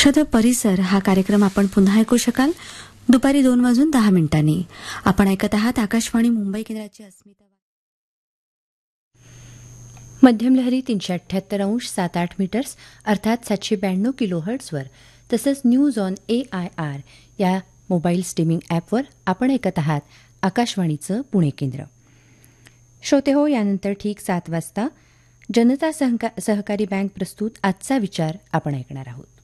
क्षत परिसर हा कार्यक्रम आपण पुन्हा ऐकू शकाल दुपारी 2:10 आपण ऐकत आहात आकाशवाणी मुंबई केंद्राची अस्मिता. मध्यम लहरी 378.7 मीटर्स अर्थात 792 किलोहर्ट्झवर तसंच न्यूज ऑन AIR या मोबाईल स्ट्रीमिंग ॲपवर आपण ऐकत आहात आकाशवाणीचं पुणे केंद्र. श्रोते हो, यानंतर ठीक 7 वाजता जनता सहकारी बँक प्रस्तुत आजचा विचार आपण ऐकणार आहोत.